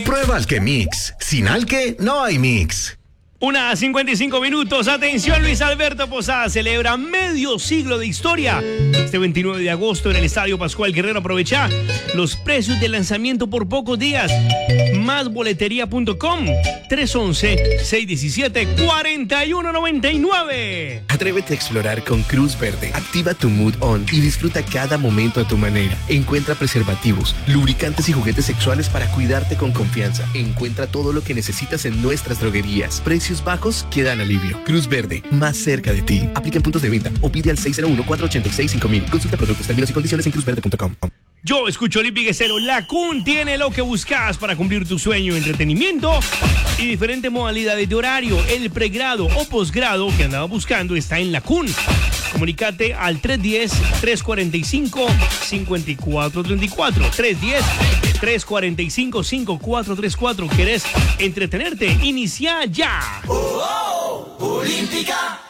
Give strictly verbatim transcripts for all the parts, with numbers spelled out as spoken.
Prueba Alquemix. Sin Alque no hay mix. Una cincuenta y cinco minutos. Atención, Luis Alberto Posada celebra medio siglo de historia. Este veintinueve de agosto en el Estadio Pascual Guerrero. Aprovecha los precios de lanzamiento por pocos días. Más boletería punto com. tres once, seiscientos diecisiete, cuarenta y uno noventa y nueve. Atrévete a explorar con Cruz Verde. Activa tu mood on y disfruta cada momento a tu manera. Encuentra preservativos, lubricantes y juguetes sexuales para cuidarte con confianza. Encuentra todo lo que necesitas en nuestras droguerías. Precios bajos que dan alivio. Cruz Verde, más cerca de ti. Aplica en puntos de venta o pide al seis cero uno, cuatro ocho seis, cinco mil. Consulta productos, términos y condiciones en cruz verde punto com. Yo escucho Olímpica Cero. La C U N tiene lo que buscas para cumplir tu sueño, entretenimiento y diferentes modalidades de horario. El pregrado o posgrado que andaba buscando está en la C U N. Comunícate al tres uno cero, tres cuatro cinco, cinco cuatro tres cuatro. tres uno cero, tres cuatro cinco, cinco cuatro tres cuatro. ¿Querés entretenerte? Inicia ya. Oh, oh, Olímpica.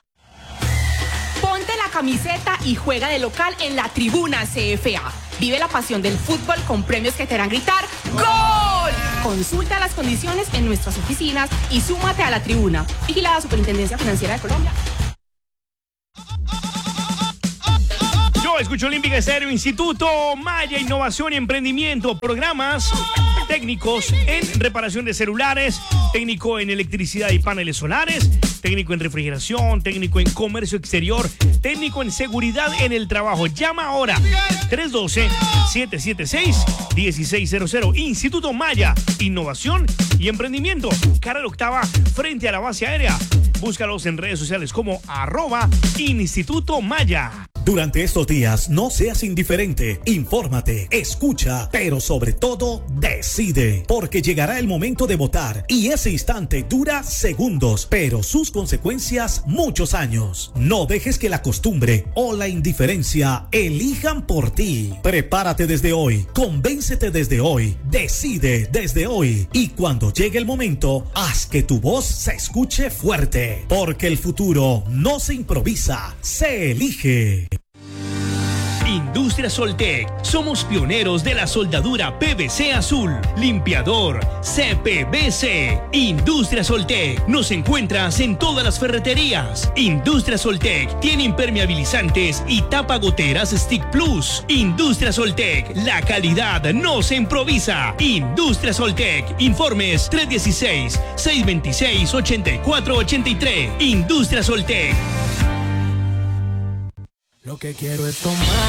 Ponte la camiseta y juega de local en la Tribuna C F A. Vive la pasión del fútbol con premios que te harán gritar ¡Gol! Consulta las condiciones en nuestras oficinas y súmate a la Tribuna. Vigilada Superintendencia Financiera de Colombia. Yo escucho Olímpica Estéreo, Instituto Maya, Innovación y Emprendimiento, programas técnicos en reparación de celulares, técnico en electricidad y paneles solares, técnico en refrigeración, técnico en comercio exterior, técnico en seguridad en el trabajo. Llama ahora tres uno dos, siete siete seis, uno seis cero cero. Instituto Maya, Innovación y Emprendimiento, carrera octava frente a la base aérea. Búscalos en redes sociales como arroba Instituto Maya. Durante estos días, no seas indiferente, infórmate, escucha, pero sobre todo, decide, porque llegará el momento de votar y ese instante dura segundos, pero sus consecuencias muchos años. No dejes que la costumbre o la indiferencia elijan por ti. Prepárate desde hoy, convéncete desde hoy, decide desde hoy y cuando llegue el momento, haz que tu voz se escuche fuerte, porque el futuro no se improvisa, se elige. Industria Soltec. Somos pioneros de la soldadura P V C azul, limpiador C P V C. Industria Soltec. Nos encuentras en todas las ferreterías. Industria Soltec tiene impermeabilizantes y tapagoteras Stick Plus. Industria Soltec. La calidad no se improvisa. Industria Soltec. Informes tres uno seis, seis dos seis, ocho cuatro ocho tres. Industria Soltec. Lo que quiero es tomar.